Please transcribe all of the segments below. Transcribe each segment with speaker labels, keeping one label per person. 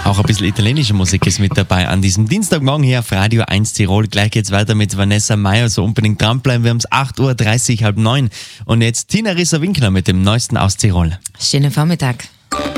Speaker 1: Auch ein bisschen italienische Musik ist mit dabei an diesem Dienstagmorgen hier auf Radio 1 Tirol. Gleich geht's weiter mit Vanessa Meyer, so unbedingt dranbleiben. Wir haben es 8.30 Uhr, halb 9. Und jetzt Tina Risser-Winkler mit dem Neuesten aus Tirol.
Speaker 2: Schönen Vormittag.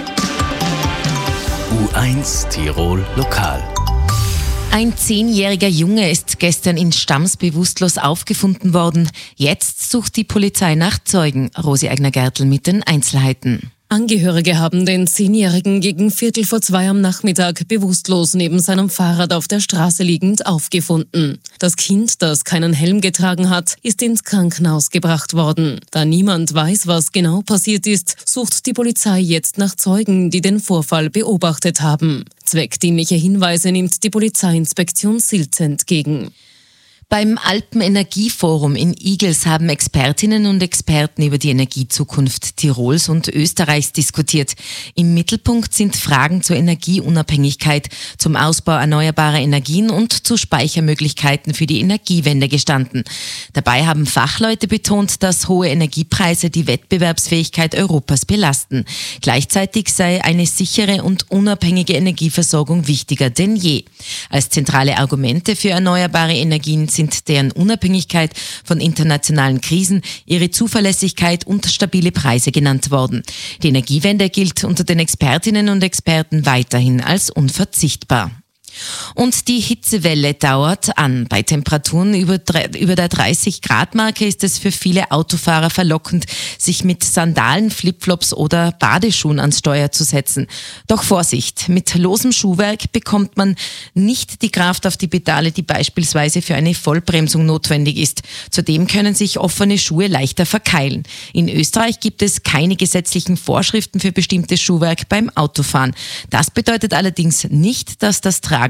Speaker 3: U1 Tirol Lokal.
Speaker 2: Ein 10-jähriger Junge ist gestern in Stams bewusstlos aufgefunden worden. Jetzt sucht die Polizei nach Zeugen. Rosi Eigner-Gertl mit den Einzelheiten.
Speaker 4: Angehörige haben den 10-Jährigen gegen 1:45 am Nachmittag bewusstlos neben seinem Fahrrad auf der Straße liegend aufgefunden. Das Kind, das keinen Helm getragen hat, ist ins Krankenhaus gebracht worden. Da niemand weiß, was genau passiert ist, sucht die Polizei jetzt nach Zeugen, die den Vorfall beobachtet haben. Zweckdienliche Hinweise nimmt die Polizeiinspektion Silz entgegen.
Speaker 2: Beim Alpenenergieforum in Igels haben Expertinnen und Experten über die Energiezukunft Tirols und Österreichs diskutiert. Im Mittelpunkt sind Fragen zur Energieunabhängigkeit, zum Ausbau erneuerbarer Energien und zu Speichermöglichkeiten für die Energiewende gestanden. Dabei haben Fachleute betont, dass hohe Energiepreise die Wettbewerbsfähigkeit Europas belasten. Gleichzeitig sei eine sichere und unabhängige Energieversorgung wichtiger denn je. Als zentrale Argumente für erneuerbare Energien sind deren Unabhängigkeit von internationalen Krisen, ihre Zuverlässigkeit und stabile Preise genannt worden. Die Energiewende gilt unter den Expertinnen und Experten weiterhin als unverzichtbar. Und die Hitzewelle dauert an. Bei Temperaturen über der 30-Grad-Marke ist es für viele Autofahrer verlockend, sich mit Sandalen, Flipflops oder Badeschuhen ans Steuer zu setzen. Doch Vorsicht, mit losem Schuhwerk bekommt man nicht die Kraft auf die Pedale, die beispielsweise für eine Vollbremsung notwendig ist. Zudem können sich offene Schuhe leichter verkeilen. In Österreich gibt es keine gesetzlichen Vorschriften für bestimmtes Schuhwerk beim Autofahren. Das bedeutet allerdings nicht, dass das Tragen